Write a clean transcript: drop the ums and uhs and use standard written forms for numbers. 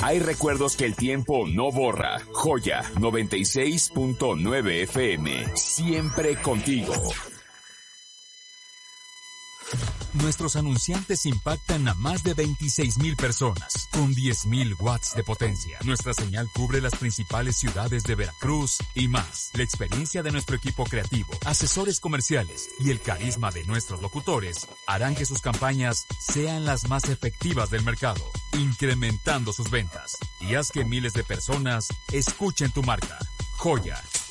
Hay recuerdos que el tiempo no borra. Joya 96.9 FM. Siempre contigo. Nuestros anunciantes impactan a más de 26,000 personas, con 10,000 watts de potencia. Nuestra señal cubre las principales ciudades de Veracruz y más. La experiencia de nuestro equipo creativo, asesores comerciales y el carisma de nuestros locutores harán que sus campañas sean las más efectivas del mercado, incrementando sus ventas. Y haz que miles de personas escuchen tu marca. Joya